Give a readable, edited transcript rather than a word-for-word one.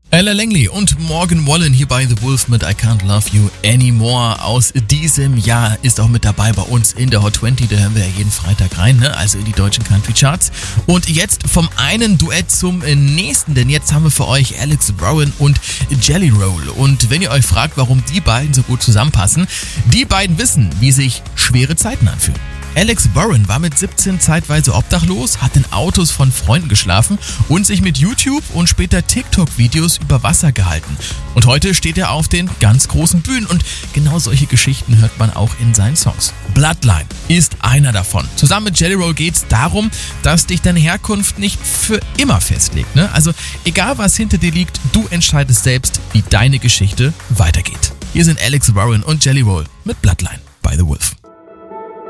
Ella Langley und Morgan Wallen hier bei The Wolf mit I Can't Love You Anymore aus diesem Jahr ist auch mit dabei bei uns in der Hot 20, da hören wir ja jeden Freitag rein, ne? Also in die deutschen Country Charts. Und jetzt vom einen Duett zum nächsten, denn jetzt haben wir für euch Alex Warren und Jelly Roll. Und wenn ihr euch fragt, warum die beiden so gut zusammenpassen, die beiden wissen, wie sich schwere Zeiten anfühlen. Alex Warren war mit 17 zeitweise obdachlos, hat in Autos von Freunden geschlafen und sich mit YouTube und später TikTok-Videos über Wasser gehalten. Und heute steht er auf den ganz großen Bühnen und genau solche Geschichten hört man auch in seinen Songs. Bloodline ist einer davon. Zusammen mit Jelly Roll geht's darum, dass dich deine Herkunft nicht für immer festlegt, ne? Also egal was hinter dir liegt, du entscheidest selbst, wie deine Geschichte weitergeht. Hier sind Alex Warren und Jelly Roll mit Bloodline bei The Wolf.